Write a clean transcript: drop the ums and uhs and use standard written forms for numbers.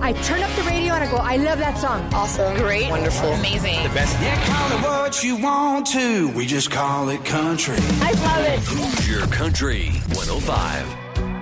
I turn up the radio and I go, I love that song. Awesome. Great. Wonderful. Amazing. The best. Yeah, call it what you want to. We just call it country. I love it. Hoosier Country 105.